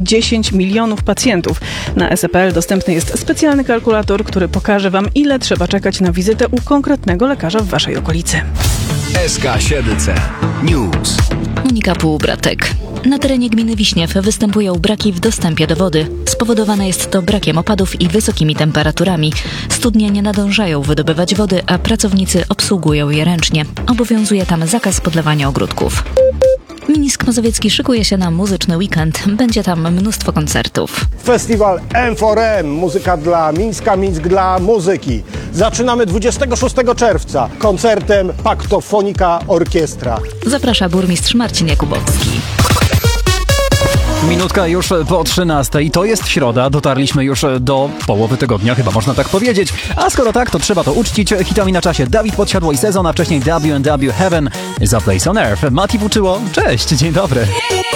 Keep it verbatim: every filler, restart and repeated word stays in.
dziesięć milionów pacjentów. Na es e pe el dostępny jest specjalny kalkulator, który pokaże Wam, ile trzeba czekać na wizytę u konkretnego lekarza w Waszej okolicy. S K siedem C News. Monika Półbratek. Na terenie gminy Wiśniew występują braki w dostępie do wody. Spowodowane jest to brakiem opadów i wysokimi temperaturami. Studnie nie nadążają wydobywać wody, a pracownicy obsługują je ręcznie. Obowiązuje tam zakaz podlewania ogródków. Minisk Mazowiecki szykuje się na muzyczny weekend. Będzie tam mnóstwo koncertów. Festiwal M cztery M, muzyka dla Mińska, Mińsk dla muzyki. Zaczynamy dwudziestego szóstego czerwca koncertem Paktofonika Orkiestra. Zaprasza burmistrz Marcin Jakubowski. Minutka już po trzynastej. To jest środa. Dotarliśmy już do połowy tygodnia, chyba można tak powiedzieć. A skoro tak, to trzeba to uczcić. Hitami na czasie Dawid Podsiadło i Sezon, a wcześniej W and W Heaven za Place on Earth. Mati Wuczyło, cześć, dzień dobry.